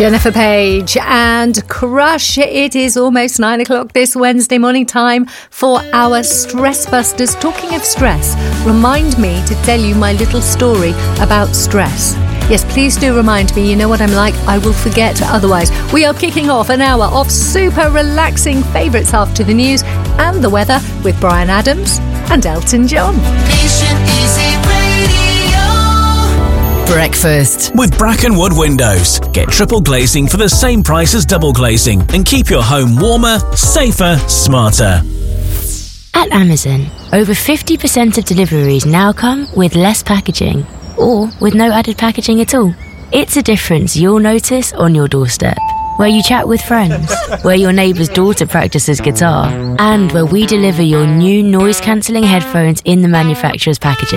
Jennifer Page and Crush. It is almost 9 o'clock this Wednesday morning, time for our Stress Busters. Talking of stress, remind me to tell you my little story about stress. Yes, please do remind me. You know what I'm like. I will forget otherwise. We are kicking off an hour of super relaxing favourites after the news and the weather with Brian Adams and Elton John. Nation Easy Radio. Breakfast with Brackenwood Windows. Get triple glazing for the same price as double glazing and keep your home warmer, safer, smarter. At Amazon, over 50% of deliveries now come with less packaging or with no added packaging at all. It's a difference you'll notice on your doorstep, where you chat with friends, where your neighbour's daughter practices guitar, and where we deliver your new noise-cancelling headphones in the manufacturer's packaging.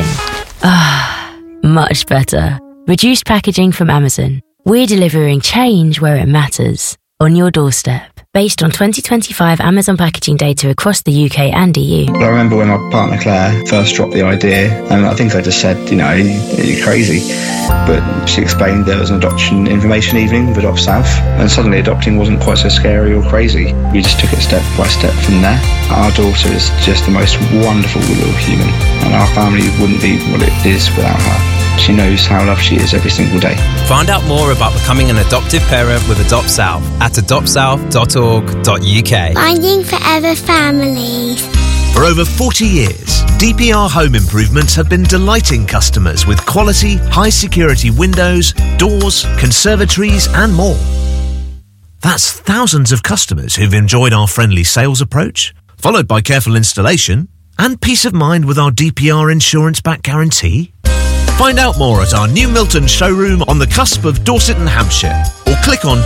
Much better. Reduced packaging from Amazon. We're delivering change where it matters, on your doorstep. Based on 2025 Amazon packaging data across the UK and EU. I remember when my partner Claire first dropped the idea, and I think I just said, you're crazy. But she explained there was an adoption information evening with Adopt South, and suddenly adopting wasn't quite so scary or crazy. We just took it step by step from there. Our daughter is just the most wonderful little human, and our family wouldn't be what it is without her. She knows how loved she is every single day. Find out more about becoming an adoptive parent with Adopt South at adoptsouth.org.uk. Finding forever families. For over 40 years, DPR Home Improvements have been delighting customers with quality, high-security windows, doors, conservatories and more. That's thousands of customers who've enjoyed our friendly sales approach, followed by careful installation and peace of mind with our DPR insurance-backed guarantee. Find out more at our new Milton showroom on the cusp of Dorset and Hampshire, or click on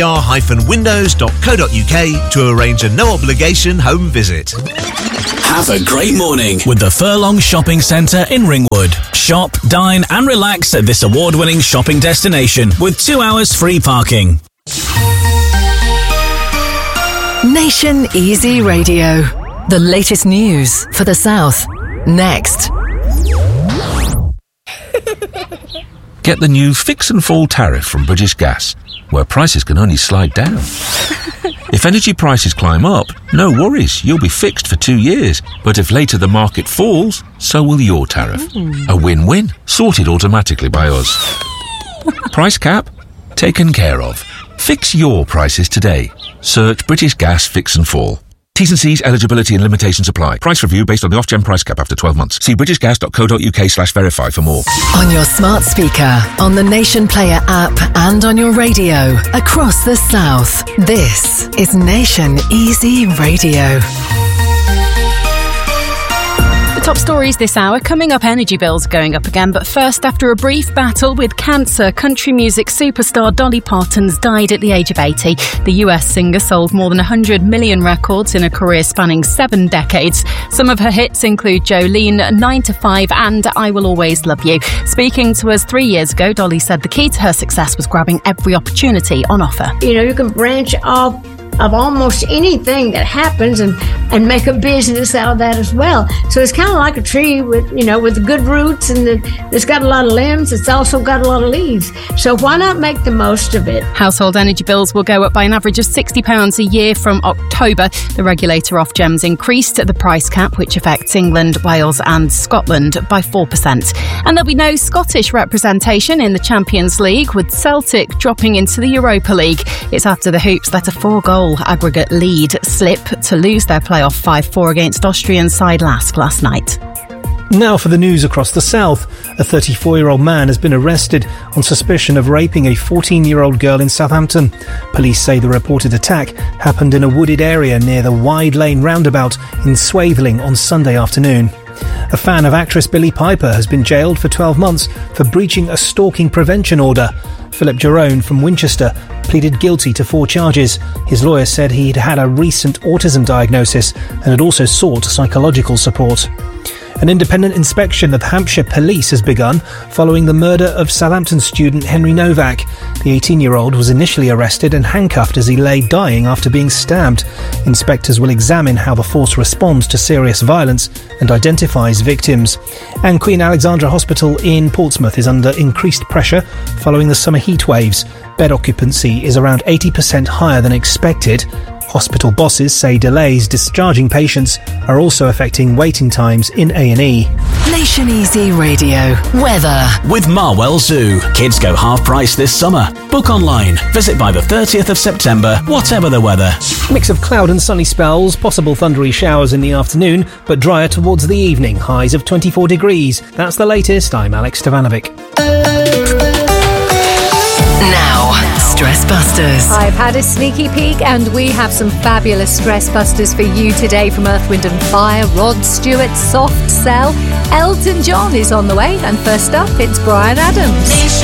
dpr-windows.co.uk to arrange a no-obligation home visit. Have a great morning with the Furlong Shopping Centre in Ringwood. Shop, dine and relax at this award-winning shopping destination with 2 hours free parking. Nation Easy Radio. The latest news for the South. Next. Get the new Fix and Fall tariff from British Gas, where prices can only slide down. If energy prices climb up, no worries, you'll be fixed for 2 years. But if later the market falls, so will your tariff. A win-win, sorted automatically by us. Price cap? Taken care of. Fix your prices today. Search British Gas Fix and Fall. T's and C's, eligibility and limitations apply. Price review based on the Ofgem price cap after 12 months. See britishgas.co.uk/verify for more. On your smart speaker, on the Nation Player app and on your radio across the South. This is Nation Easy Radio. Top stories this hour. Coming up, energy bills are going up again. But first, after a brief battle with cancer, country music superstar Dolly Parton's died at the age of 80. The US singer sold more than 100 million records in a career spanning 7 decades. Some of her hits include Jolene, 9 to 5 and I Will Always Love You. Speaking to us 3 years ago, Dolly said the key to her success was grabbing every opportunity on offer. You can branch off of almost anything that happens and make a business out of that as well. So it's kind of like a tree with good roots and it's got a lot of limbs. It's also got a lot of leaves. So why not make the most of it? Household energy bills will go up by an average of £60 a year from October. The regulator Ofgem's increased the price cap, which affects England, Wales and Scotland by 4%. And there'll be no Scottish representation in the Champions League, with Celtic dropping into the Europa League. It's after the Hoops let a 4-goal aggregate lead slip to lose their playoff 5-4 against Austrian side Lask last night. Now for the news across the South. A 34-year-old man has been arrested on suspicion of raping a 14-year-old girl in Southampton. Police say the reported attack happened in a wooded area near the Wide Lane roundabout in Swatheling on Sunday afternoon. A fan of actress Billie Piper has been jailed for 12 months for breaching a stalking prevention order. Philip Jerome from Winchester pleaded guilty to 4 charges. His lawyer said he'd had a recent autism diagnosis and had also sought psychological support. An independent inspection of Hampshire Police has begun following the murder of Southampton student Henry Novak. The 18-year-old was initially arrested and handcuffed as he lay dying after being stabbed. Inspectors will examine how the force responds to serious violence and identifies victims. And Queen Alexandra Hospital in Portsmouth is under increased pressure following the summer heat waves. Bed occupancy is around 80% higher than expected. Hospital bosses say delays discharging patients are also affecting waiting times in A&E. Nation Easy Radio. Weather. With Marwell Zoo. Kids go half price this summer. Book online. Visit by the 30th of September, whatever the weather. Mix of cloud and sunny spells, possible thundery showers in the afternoon, but drier towards the evening, highs of 24 degrees. That's the latest. I'm Alex Stevanovic. Now, Stress Busters. I've had a sneaky peek and we have some fabulous Stress Busters for you today from Earth, Wind and Fire, Rod Stewart, Soft Cell. Elton John is on the way, and first up, it's Bryan Adams.